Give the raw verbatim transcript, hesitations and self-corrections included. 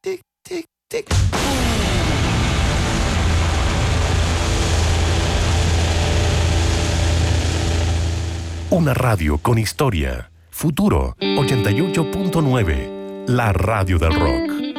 tic, tic, tic. Una radio con historia. Futuro ochenta y ocho punto nueve. La radio del rock.